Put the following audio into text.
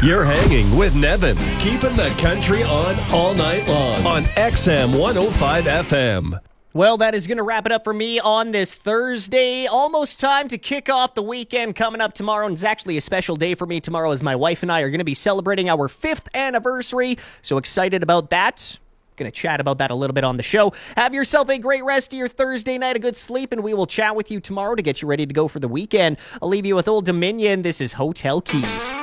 You're hanging with Nevin, keeping the country on all night long on XM 105 FM. Well, that is going to wrap it up for me on this Thursday. Almost time to kick off the weekend coming up tomorrow. And it's actually a special day for me tomorrow as my wife and I are going to be celebrating our 5th anniversary. So excited about that. Going to chat about that a little bit on the show. Have yourself a great rest of your Thursday night, a good sleep, and we will chat with you tomorrow to get you ready to go for the weekend. I'll leave you with Old Dominion. This is Hotel Key.